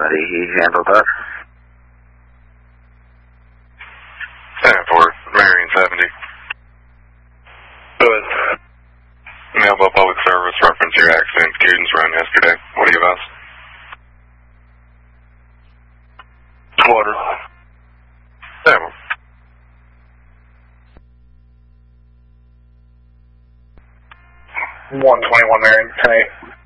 he handled that. 10-4, Marion 70. Go ahead. Mailbox Public Service, reference your accident, Cadence run yesterday. What do you have? Water. 10-1. $121 Marion, 10-8.